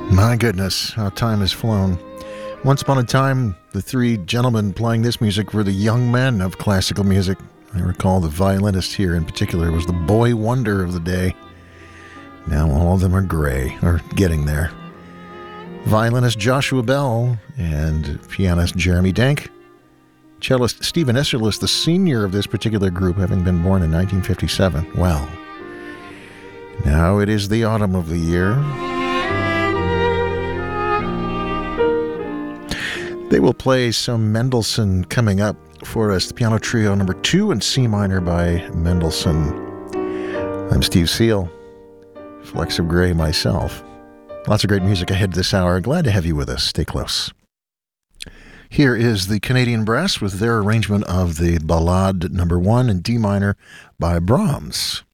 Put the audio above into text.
My goodness, how time has flown. Once upon a time, the three gentlemen playing this music were the young men of classical music. I recall the violinist here in particular was the boy wonder of the day. Now all of them are gray, or getting there. Violinist Joshua Bell and pianist Jeremy Denk. Cellist Stephen Isserlis, the senior of this particular group, having been born in 1957. Well, now it is the autumn of the year. They will play some Mendelssohn coming up for us. The Piano Trio number 2 in C minor by Mendelssohn. I'm Steve Seal, Flecks of Gray myself. Lots of great music ahead this hour. Glad to have you with us. Stay close. Here is the Canadian Brass with their arrangement of the Ballade number 1 in D minor by Brahms.